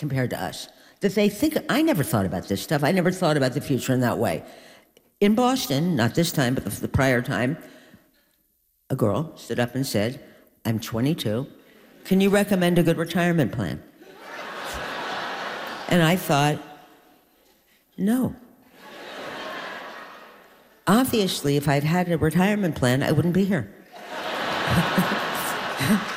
compared to us. That they think, I never thought about this stuff. I never thought about the future in that way. In Boston, not this time, but the prior time, a girl stood up and said, I'm 22. Can you recommend a good retirement plan? And I thought, no. Obviously, if I'd had a retirement plan, I wouldn't be here.